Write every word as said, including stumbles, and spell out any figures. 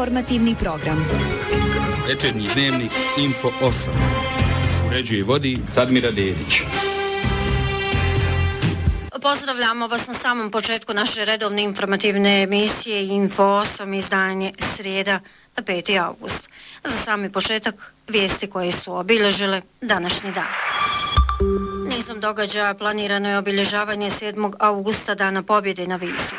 Informativni program. Večernji dnevnik Info osam. Uređuje i vodi Sadmira Dedić. Pozdravljamo vas na samom početku naše redovne informativne emisije Info osam, izdanje srijeda peti avgust. Za sami početak vijesti koje su obilježile današnji dan. Nizom događaja planirano je obilježavanje sedmog avgusta Dana pobjede na Visu.